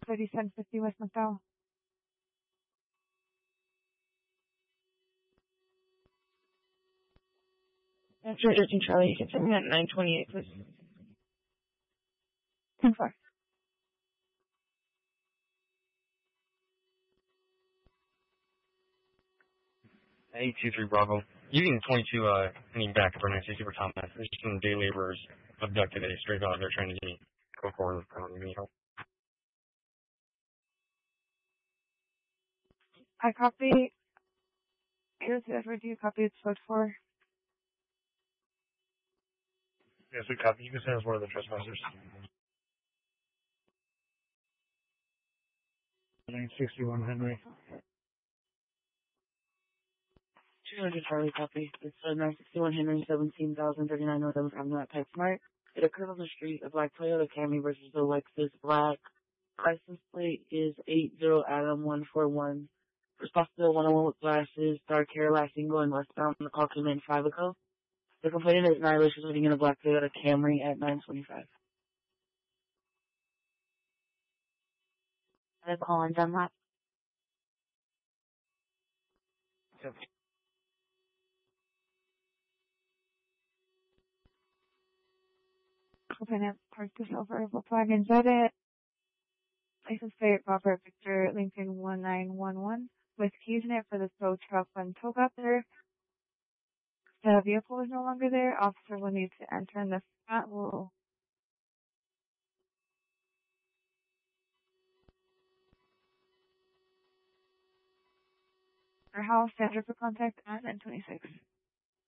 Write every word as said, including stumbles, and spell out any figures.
thirty-seven fifty West McDowell. After thirteen Charlie, you can send me at nine twenty-eight, please. ten four. eight two three Bravo. Using twenty-two, uh, need back for nine sixty for Thomas. There's some day laborers abducted a straight out. They're trying to get me. Go forward. I don't need any help. I copy. Here's Edward. Do you copy? It's code four. Yes, we copy. You can send us one of the trespassers. nine sixty-one Henry. two hundred Charlie copy. It's uh, nine sixty-one Henry, seventeen thousand thirty-nine North Avenue from that Type Smart. It occurred on the street. A black Toyota Camry versus the Lexus Black. License plate is eight zero Adam one four one. Responsible one oh one with glasses, dark hair, last seen going westbound. The call came in five ago. The complainant is Nyla. She's living in a black Toyota Camry at nine twenty-five. The call in Dunlap. Yep. Complainant parked the silver Volkswagen Jetta. License plate Robert Victor Lincoln one nine one one. With keys in it for the tow truck when tow got there. The vehicle is no longer there. Officer will need to enter in the front. Will our house standard for contact at nine twenty-six.